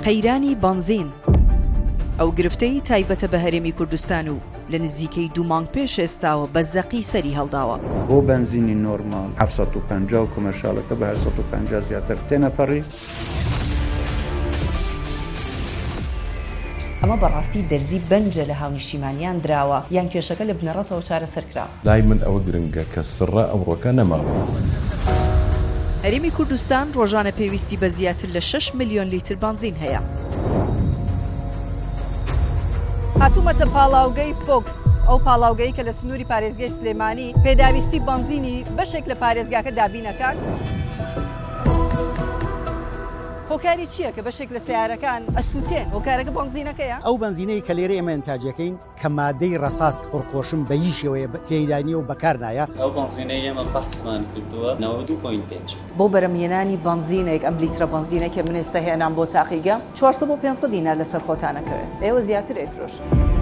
قەیرانی بنزین ئەو گرفتەی تایبەتە بە هەرێمی کوردستان و لە نزیکەی 2 مانگ پێش ئێستاوە بە زەقی سەری هەڵداوە. بۆ بنزینی نۆرمال 750 و کۆمەرشالەکە بە 850 زیاتر تێنەپەڕی. ئەمە بەڕاستی دەرزی بەنجە لە هاونیشتیمانیان دراوە یان کێشەکە لە بنەڕەتەوە چارەسەرکراوە. لای من ئەوە گرنگە کە سڕە ئەوڕۆکە نەماوە. هەرێمی کوردستان ڕۆژانە پێویستی بە زیاتر لە 6 ملیۆن لیتر بنزین هەیە. هاتوومەتە پاڵاوگەی فۆکس، ئەو پاڵاوگەی کە لە سنووری پارێزگای سلێمانی پێداویستی بنزینی بەشێک لە پارێزگاکە دابینەکان. هۆکاری چییە کە بەشێک لە سیارەکان ئەسووتێن؟ هۆکارەکە بنزینەکەیە؟ ئەو بنزینەی کە لێرە ئێمە ئەنتاجەکەین کە مادەی ڕەساس پڕخۆشم بە هیچ شێوەیە تێیدانی و بەکار نایە. ئەو بنزینەی ئێمە بەحسمان کردووە 92.5 بۆ بەرەمهێنانی بنزینێک ئەم لیترە بنزینە کە من ئێستا هێنام بۆ تاقیگەم 400 بۆ 500 دینار لەسەر خۆتانەکەوێت. ئێوە زیاتر ئەیفرۆشن.